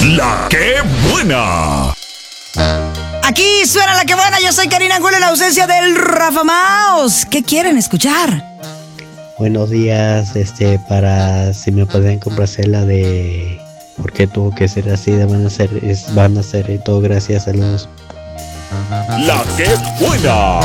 La que buena. Aquí suena La que buena. Yo soy Karina Angulo en la ausencia del Rafa Maus. ¿Qué quieren escuchar? Buenos días, para si me pueden complacer la de ¿por qué tuvo que ser así? Van a ser y todo, gracias, saludos. La que buena.